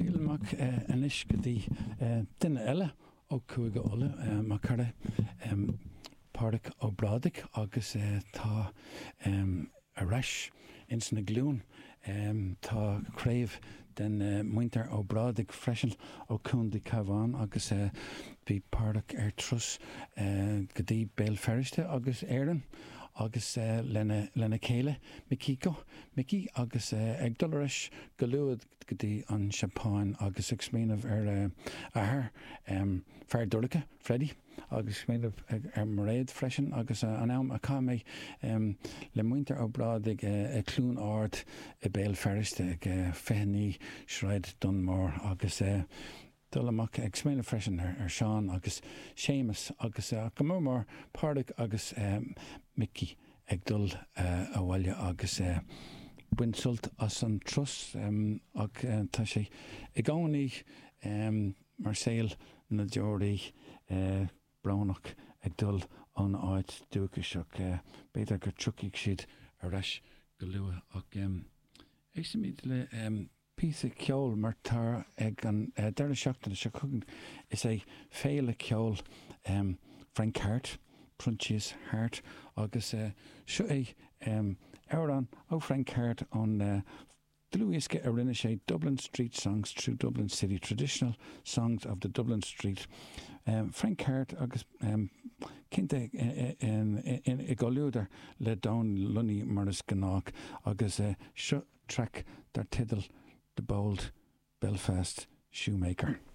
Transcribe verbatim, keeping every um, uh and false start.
Sílamach inis go dtí duine eile ó cuaige óla má cara pádraig ó Brádaigh agus tá a reis ins na glún tá craobh den muintear ó Brádaigh freisin ó cúndaí Cabhán agus bhí pádraig ar trus go dtí béal ferriste agus éireann agus lena lena céile Mickíco Mickí agus ag dularis go luad go dtí an Seapáin agus ag smíanamh ar athair fear dulacha Freddy agus smíanamh ar mréad freisin agus an am a cá mé le muintear ó Brádaigh ag clún ard i béal ferriste ag feithní Shráid Dunmore agus dul amach ag smíanamh freisin ar Seán agus Séamus agus go mór mór pádraig agus Mickí ag dul a bhaile agus buinsult as an trus ag tá sé i gánaí mar saoil na deoraí bránach ag dul an áid dúchaseach beidir gur trucaigh siad ar reis go luath ach ag sa míad le písa ceol mar tar ag an deirna seachtaine se chugann is é féile ceol Frank Hart Prunchies Hart agus seo é Éireann ó Frank Hart an Dluíosca a rinne sé Dublin Street Songs through Dublin City Traditional Songs of the Dublin Street um, Frank Hart agus um, cinnte i gáiliúdar le dán lunní maras gnách agus uh, seo track dar tidal The Bold Belfast Shoemaker.